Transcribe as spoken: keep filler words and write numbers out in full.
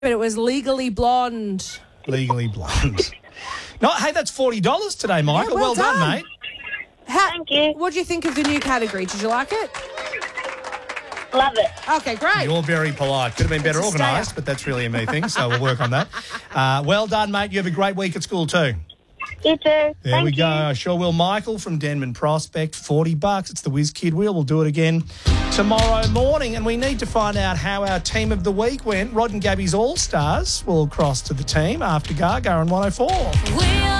But it was Legally Blonde. Legally Blonde. No, hey, that's forty dollars today, Michael. Yeah, well well done, done. mate. How, Thank you. What do you think of the new category? Did you like it? Love it. Okay, great. You're very polite. Could have been better It's a stayer. organised, but that's really a me thing, so we'll work on that. Uh, well done, mate. You have a great week at school too. You too. There Thank we you. go. I sure will. Michael from Denman Prospect, forty bucks. It's the Whiz Kid Wheel. We'll do it again tomorrow morning, and we need to find out how our team of the week went. Rod and Gabby's All-Stars will cross to the team after Gaga and one oh four. We